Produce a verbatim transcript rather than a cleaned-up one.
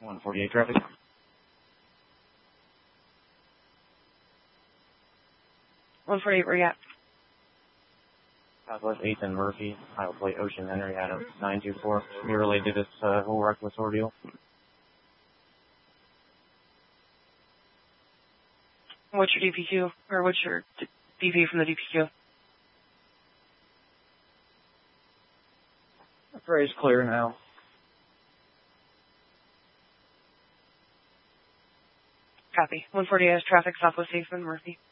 one forty-eight traffic. one forty-eight, where you at? Southwest eighth and Murphy, Iowa Plate, Ocean, Henry, Adams, nine two four. Be relayed to this uh, whole reckless ordeal. What's your D P Q? Or what's your D P from the D P Q? Phrase clear now. Copy. one forty-eight has traffic, Southwest eighth and Murphy.